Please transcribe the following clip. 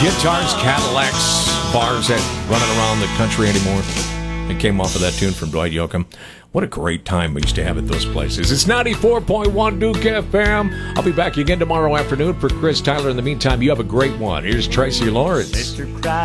Guitars, Cadillacs, bars that running around the country anymore. It came off of that tune from Dwight Yoakam. What a great time we used to have at those places. It's 94.1 Duke FM. I'll be back again tomorrow afternoon for Chris Tyler. In the meantime, you have a great one. Here's Tracy Lawrence.